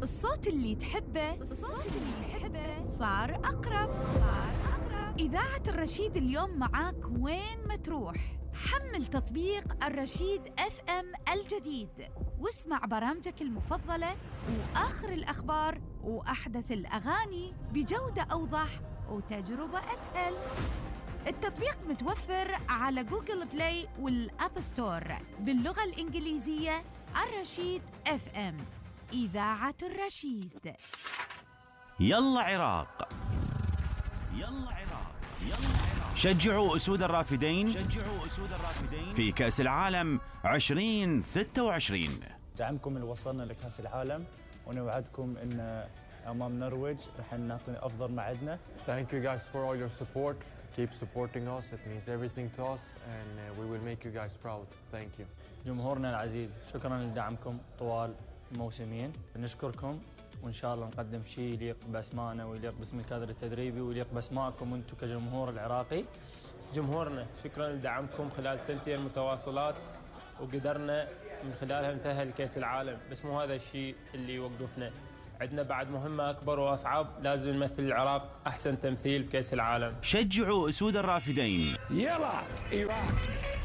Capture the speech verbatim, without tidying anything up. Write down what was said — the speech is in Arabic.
الصوت اللي تحبه الصوت اللي تحبه صار أقرب صار أقرب إذاعة الرشيد اليوم معاك وين ما تروح. حمل تطبيق الرشيد اف ام الجديد واسمع برامجك المفضلة وآخر الأخبار وأحدث الأغاني بجودة أوضح وتجربة أسهل. التطبيق متوفر على جوجل بلاي والأب ستور باللغة الإنجليزية. الرشيد اف ام، إذاعة الرشيد. يلا عراق، يلا عراق، يلا عراق. شجعوا أسود الرافدين، شجعوا أسود الرافدين في كأس العالم عشرين ستة وعشرين. دعمكم اللي وصلنا لكأس العالم، ونوعدكم إن أمام النرويج رح نعطي أفضل ما عندنا. Thank you guys for all your support. Keep supporting us. It means everything to us, and uh, we will make you guys proud. Thank you. جمهورنا العزيز، شكراً لدعمكم طوال الموسمين. نشكركم وإن شاء الله نقدم شيء يليق بأسمائنا ويليق باسم الكادر التدريبي ويليق بأسمائكم أنتم كجمهور العراقي. جمهورنا شكراً لدعمكم خلال سنتين متواصلات، وقدرنا من خلالها نتأهل لكأس العالم، بس مو هذا الشيء اللي يوقفنا. عندنا بعد مهمة أكبر وأصعب، لازم نمثل العراق أحسن تمثيل بكأس العالم. شجعوا أسود الرافدين. يلا عراق.